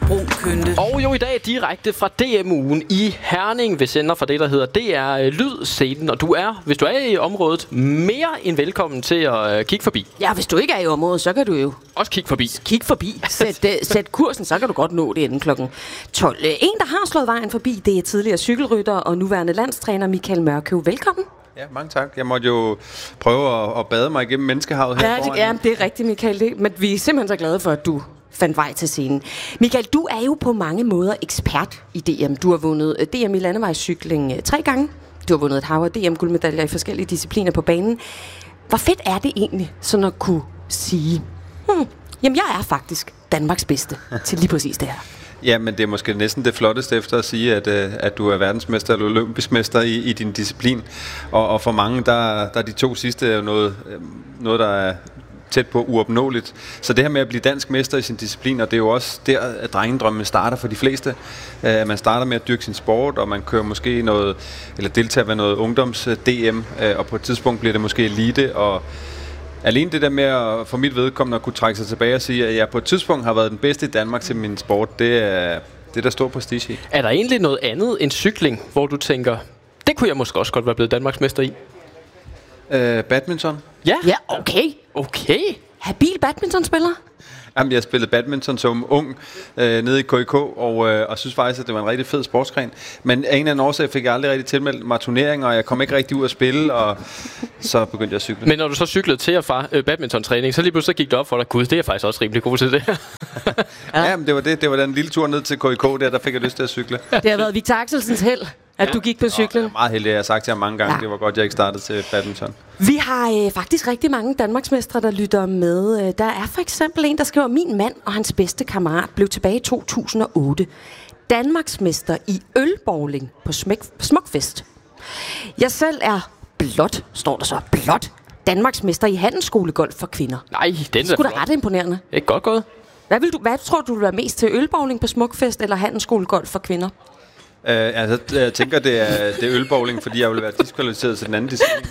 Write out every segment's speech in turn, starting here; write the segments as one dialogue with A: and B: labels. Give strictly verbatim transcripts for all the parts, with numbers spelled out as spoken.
A: brun kønte.
B: Og jo i dag direkte fra D M-ugen i Herning. Vi sender fra det, der hedder D R Lyd-scenen. Og du er, hvis du er i området, mere end velkommen til at kigge forbi.
A: Ja, hvis du ikke er i området, så kan du jo
B: også kigge forbi.
A: Kig forbi. Sæt, uh, sæt kursen, så kan du godt nå det inden klokken tolv. En, der har slået vejen forbi, det er tidligere cykelrytter og nuværende landstræner Michael Mørkøv. Velkommen.
C: Ja, mange tak. Jeg måtte jo prøve at, at bade mig igennem menneskehavet her
A: ja,
C: foran.
A: Det, ja, det er rigtigt, Michael. Det, men vi er simpelthen så glade for, at du fandt vej til scenen. Michael, du er jo på mange måder ekspert i D M. Du har vundet D M i landevejscykling tre gange. Du har vundet et hav af D M-guldmedaljer i forskellige discipliner på banen. Hvor fedt er det egentlig, sådan at kunne sige, hmm, jamen jeg er faktisk Danmarks bedste til lige præcis det her?
C: Ja, men det er måske næsten det flotteste efter at sige, at, at du er verdensmester eller olympisk mester i, i din disciplin. Og, og for mange, der, der er de to sidste noget, noget, der er tæt på uopnåeligt. Så det her med at blive dansk mester i sin disciplin, og det er jo også der, at drengedrømmen starter for de fleste. Uh, man starter med at dyrke sin sport, og man kører måske noget, eller deltager ved noget ungdoms-D M, uh, og på et tidspunkt bliver det måske elite, og alene det der med at for mit vedkommende at kunne trække sig tilbage og sige, at jeg på et tidspunkt har været den bedste i Danmark til min sport, det er, det er der stor prestige i.
B: Er der egentlig noget andet end cykling, hvor du tænker, det kunne jeg måske også godt være blevet Danmarksmester i?
C: Uh, badminton.
B: Ja?
A: Ja, okay.
B: Okay.
A: Habil badmintonspiller?
C: Jamen, jeg spillede badminton som ung øh, nede i K I K, og, øh, og synes faktisk, at det var en rigtig fed sportsgren. Men af en eller anden årsag fik jeg aldrig rigtig tilmeldt mig turneringer, og jeg kom ikke rigtig ud at spille, og så begyndte jeg at cykle.
B: Men når du så cyklede til og fra øh, badmintontræning, så lige pludselig gik det op for dig, gud, det er faktisk også rimelig god til det.
C: ja, ja men det var det. Det var den lille tur ned til K I K, der, der fik jeg lyst til at cykle.
A: Det har været Victor Axelsens held, at ja. du gik på cyklen.
C: Jeg er meget heldig, jeg har sagt til ham mange gange. Ja. Det var godt, jeg ikke startede til badminton.
A: Vi har øh, faktisk rigtig mange danmarksmestre, der lytter med. Der er for eksempel en, der skriver, min mand og hans bedste kammerat blev tilbage i to tusind og otte danmarksmester i ølbowling på Smuk- Smukfest. Jeg selv er blot, står der så, blot danmarksmester i handelsskolegolf for kvinder.
B: Nej, den er
A: det skulle da ret imponerende.
B: Det er godt gået.
A: Hvad, vil du, hvad tror du, du vil være mest til, ølbowling på Smukfest eller handelsskolegolf for kvinder?
C: Uh, altså, jeg tænker, det er, det er ølbowling, fordi jeg vil være diskvalificeret til den anden disciplin.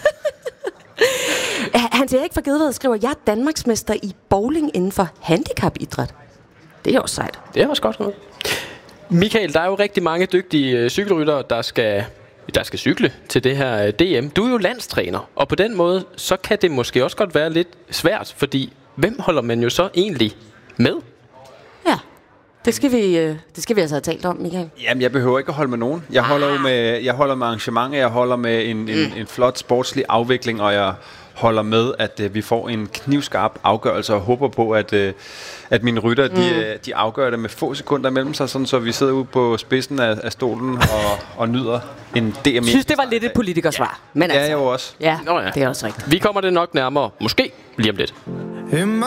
A: Hans Erik fra Gedved skriver, jeg er danmarksmester i bowling inden for handicapidræt. Det er også sejt.
B: Det er også godt noget. Michael, der er jo rigtig mange dygtige cykelryttere, der skal, der skal cykle til det her D M. Du er jo landstræner, og på den måde, så kan det måske også godt være lidt svært, fordi hvem holder man jo så egentlig med?
A: Ja. Det skal vi, det skal vi altså have talt om, Michael.
C: Jamen, jeg behøver ikke at holde med nogen. Jeg holder jo med, jeg holder med arrangementer, jeg holder med en, en, mm. en flot sportslig afvikling, og jeg holder med, at uh, vi får en knivskarp afgørelse, og håber på, at, uh, at mine rytter, mm. de, de afgør det med få sekunder imellem sig, sådan, så vi sidder ude på spidsen af, af stolen og, og nyder en D M.
A: Jeg synes, det var lidt et politikersvar.
C: Ja,
A: men altså,
C: ja jeg jo også.
A: Ja, Nå, ja, det er også rigtigt.
B: Vi kommer det nok nærmere, måske lige om lidt.